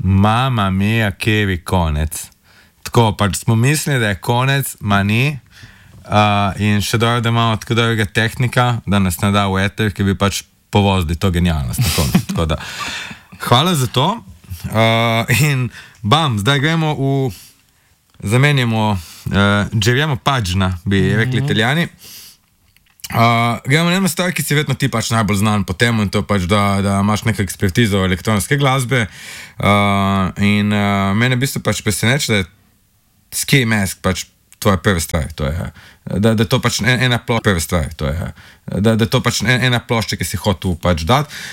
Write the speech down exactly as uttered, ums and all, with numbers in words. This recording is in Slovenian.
Mama mia, kevi konec. Tako, pač smo mislili, da je konec, ma ni. Uh, in še dobro, da imamo tako dolgega tehnika, da nas ne da v eter, ki bi pač povozili to genialnost na koncu. Tako da, hvala za to. Uh, in bam, zdaj gremo v, zamenjamo, uh, giriamo pagina, bi rekli mm-hmm. Italijani. Uh, gremo na eno stvar, ki si vedno ti pač najbolj znan po temu, in to pač, da, da imaš neko ekspertizo elektronske glasbe. Uh, in uh, mene v bistvu pač preseneči, da je Ski Mask pač tvoja prva stvar. To je, da, da to pač ena plošča, prva stvar. To je, da, da to pač ena plošča, ki si hotel pač dati.